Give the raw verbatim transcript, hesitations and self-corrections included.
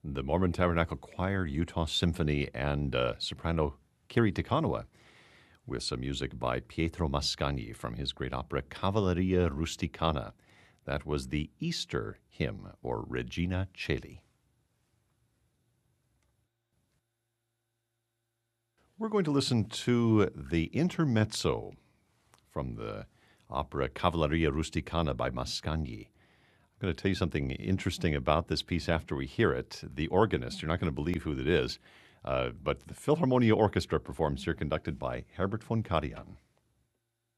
the Mormon Tabernacle Choir, Utah Symphony, and uh, soprano Kiri Tekanoa, with some music by Pietro Mascagni from his great opera Cavalleria Rusticana. That was the Easter hymn, or Regina Caeli. We're going to listen to the intermezzo from the opera Cavalleria Rusticana by Mascagni. I'm going to tell you something interesting about this piece after we hear it. The organist, you're not going to believe who it is, uh, but the Philharmonia Orchestra performs here, conducted by Herbert von Karajan.